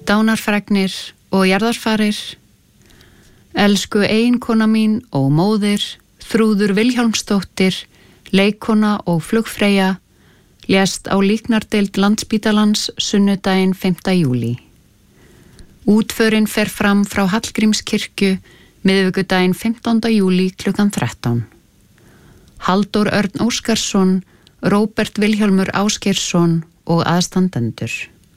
dánarfregnir og jarðarfarir, elsku eiginkona mín og móðir, Þrúður Vilhjálmsdóttir, leikkona og flugfreyja, lést á líknardeild Landspítalans sunnudaginn 5. júlí. Útförin fer fram frá Hallgrímskirkju miðvikudaginn 15. júlí klukkan 13. Halldór Örn Óskarsson, Róbert Vilhjálmur Ásgeirsson og aðstandendur.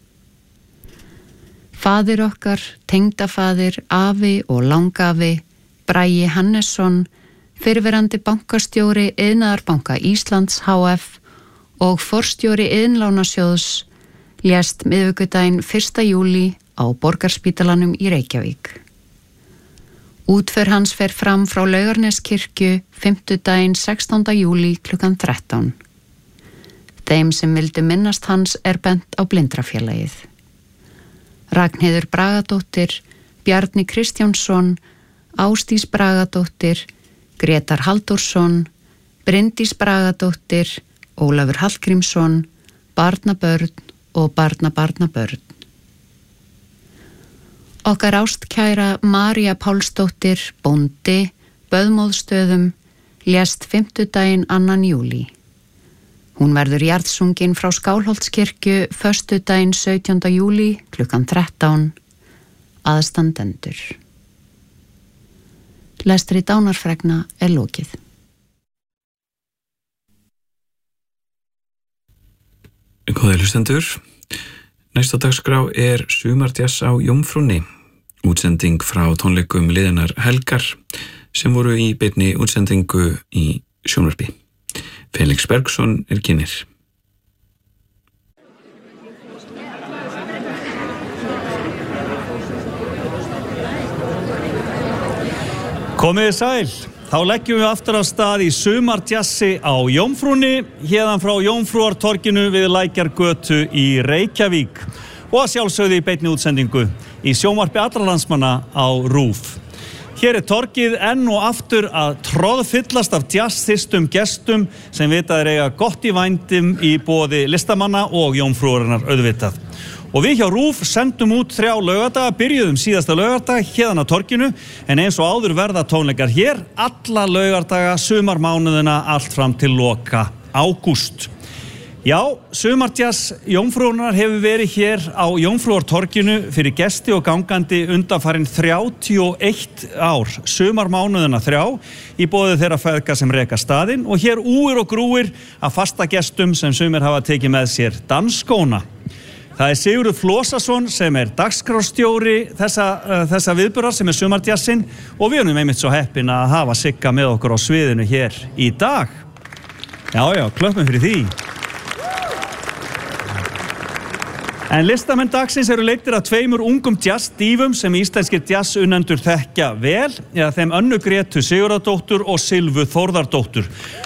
Faðir okkar, tengdafaðir, afi og langafi, Bragi Hannesson, fyrrverandi bankastjóri Iðnaðarbanka Íslands HF og forstjóri Iðnlánasjóðs, lést miðvikudaginn 1. júlí á Borgarspítalanum í Reykjavík. Útför hans fer fram frá Laugarneskirkju fimmtudaginn 16. júlí klukkan 13. Þeim sem vildu minnast hans bent á Blindrafélagið. Ragnheiður Bragadóttir, Bjarni Kristjánsson, Ásdís Bragadóttir, Grétar Halldórsson, Bryndís Bragadóttir, Ólafur Hallgrímsson, barnabörn og barnabarnabörn. Okkar ástkæra María Pálsdóttir, bóndi, Böðmóðsstöðum, lést fimmtudaginn 2. júlí. Hún verður jarðsungin frá Skálholtskirkju föstudaginn 17. júlí klukkan 13. Aðstandendur. Lestri dánarfregna lokið. Góðir hlustendur, næsta dagskrá sumardjass á Jómfrúnni, útsending frá tónleikum liðinnar helgar sem voru í beinni útsendingu í sjónvarpi. Felix Bergsson kynnir. Komiði sæl, þá leggjum við aftur af stað í sumardjassi á Jómfrúnni, héðan frá Jómfrúartorginu við Lækjargötu í Reykjavík og að sjálfsögðu í beinni útsendingu í sjónvarpi allra landsmanna á RÚV. Hér torgið enn og aftur að troðfyllast af jazzþyrstum gestum sem vitað eiga gott í vændum í boði listamanna og Jómfrúarinnar auðvitað. Og við hjá RÚV sendum út 3 laugardaga, byrjuðum síðasta laugardag héðan á torginu, en eins og áður verða tónleikar hér alla laugardaga sumarmánuðina allt fram til loka ágúst. Já, sumardjass Jómfrúarinnar hefur verið hér á Jómfrúartorginu fyrir gesti og gangandi undanfarin 31 ár, sumarmánuðina 3, í boði þeirra feðga sem reka staðinn og hér úir og grúir af fasta gestum sem sumir hafa tekið með sér dansskóna. Það Sigurður Flosason sem dagskrárstjóri þessa viðburðar sem sumardjassinn og við erum einmitt svo heppin að hafa Sigga með okkur á sviðinu hér í dag. Já, klöppum fyrir því. En listamenn dagsins eru leiddir af 2 ungum jazz-dívum sem íslenskir jazz-unnendur þekkja vel, eða þeim Önnu Grétu Sigurðardóttur og Silvu Þórðardóttur.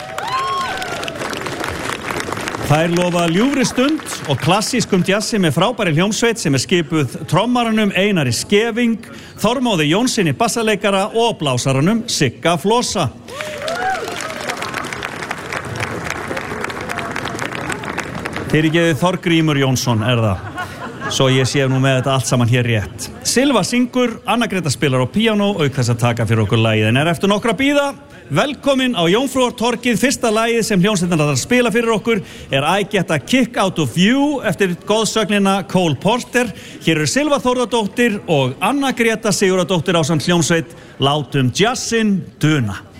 Þær lofa ljúfri stund og klassískum jazzi með frábæri hljómsveit sem skipuð trommaranum Einari Skeving, Þormóði Jónssoni bassaleikara og blásaranum Sigga Flosa. Fyrirgefið Þorgrímur Jónsson það. Svo ég sé nú með þetta allt saman hér rétt. Silva syngur, Anna Greta spilar á píanó auk þess að taka fyrir okkur lagið. En eftir nokkra bíða, velkomin á Jómfrúartorgið. Fyrsta lagið sem hljómsveitin að spila fyrir okkur I Get a Kick Out of You eftir goðsögnina Cole Porter. Hér eru Silva Þórðardóttir og Anna Greta Sigurðardóttir ásamt hljómsveit Látum jazzinn duna.